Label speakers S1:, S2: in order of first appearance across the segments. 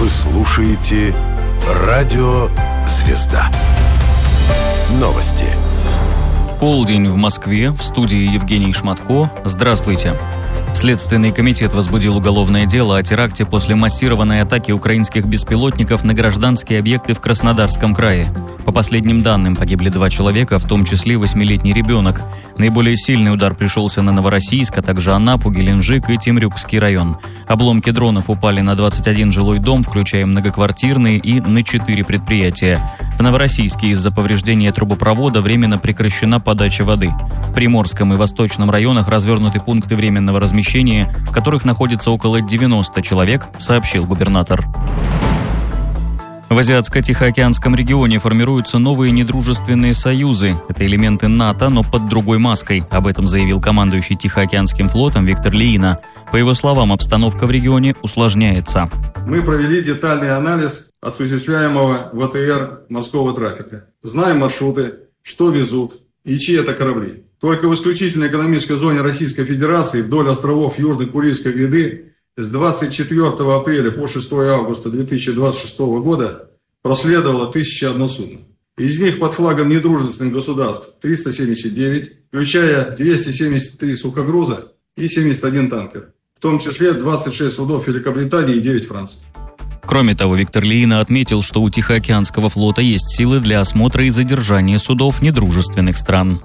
S1: Вы слушаете Радио Звезда. Новости.
S2: Полдень в Москве. В студии Евгений Шматко. Здравствуйте. Следственный комитет возбудил уголовное дело о теракте после массированной атаки украинских беспилотников на гражданские объекты в Краснодарском крае. По последним данным, погибли 2 человека, в том числе 8-летний ребенок. Наиболее сильный удар пришелся на Новороссийск, а также Анапу, Геленджик и Темрюкский район. Обломки дронов упали на 21 жилой дом, включая многоквартирные, и на 4 предприятия. В Новороссийске из-за повреждения трубопровода временно прекращена подача воды. В Приморском и Восточном районах развернуты пункты временного размещения, в которых находится около 90 человек, сообщил губернатор. В Азиатско-Тихоокеанском регионе формируются новые недружественные союзы. Это элементы НАТО, но под другой маской. Об этом заявил командующий Тихоокеанским флотом Виктор Лиина. По его словам, обстановка в регионе усложняется.
S3: Мы провели детальный анализ осуществляемого ВТР морского трафика. Знаем маршруты, что везут и чьи это корабли. Только в исключительной экономической зоне Российской Федерации вдоль островов Южной Курильской гряды с 24 апреля по 6 августа 2026 года проследовало 1001 судно. Из них под флагом недружественных государств 379, включая 273 сухогруза и 71 танкер, в том числе 26 судов Великобритании и 9 Франции.
S2: Кроме того, Виктор Лиина отметил, что у Тихоокеанского флота есть силы для осмотра и задержания судов недружественных стран.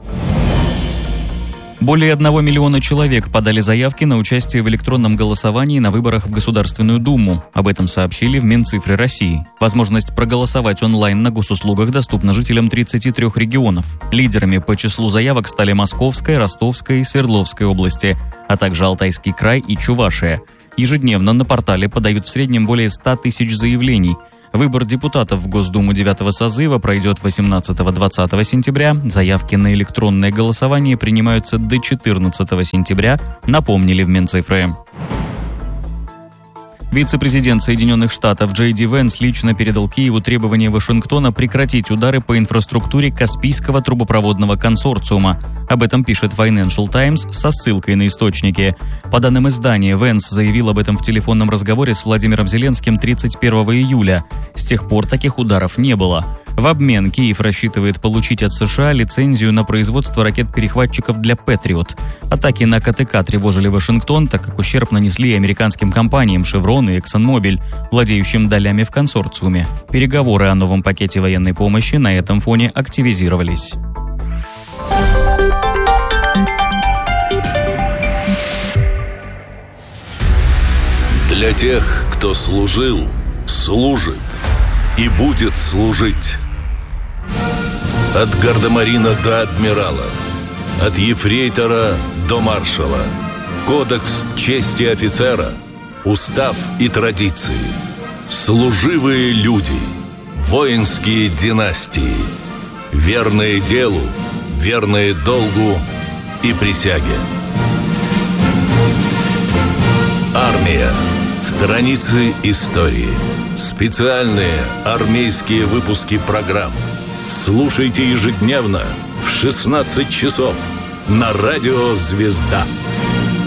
S2: Более 1 миллиона человек подали заявки на участие в электронном голосовании на выборах в Государственную Думу. Об этом сообщили в Минцифре России. Возможность проголосовать онлайн на госуслугах доступна жителям 33 регионов. Лидерами по числу заявок стали Московская, Ростовская и Свердловская области, а также Алтайский край и Чувашия. Ежедневно на портале подают в среднем более 100 тысяч заявлений. Выбор депутатов в Госдуму 9-го созыва пройдет 18-20 сентября. Заявки на электронное голосование принимаются до 14 сентября, напомнили в Минцифре. Вице-президент Соединенных Штатов Джей Ди Венс лично передал Киеву требование Вашингтона прекратить удары по инфраструктуре Каспийского трубопроводного консорциума. Об этом пишет Financial Times со ссылкой на источники. По данным издания, Венс заявил об этом в телефонном разговоре с Владимиром Зеленским 31 июля. С тех пор таких ударов не было. В обмен Киев рассчитывает получить от США лицензию на производство ракет-перехватчиков для Патриот. Атаки на КТК тревожили Вашингтон, так как ущерб нанесли и американским компаниям Шеврон и ExxonMobil, владеющим долями в консорциуме. Переговоры о новом пакете военной помощи на этом фоне активизировались.
S4: Для тех, кто служил, служит и будет служить. От гардемарина до адмирала, от ефрейтора до маршала. Кодекс чести офицера, устав и традиции. Служивые люди, воинские династии. Верные делу, верные долгу и присяге. Армия. Страницы истории. Специальные армейские выпуски программ. Слушайте ежедневно в 16 часов на Радио Звезда.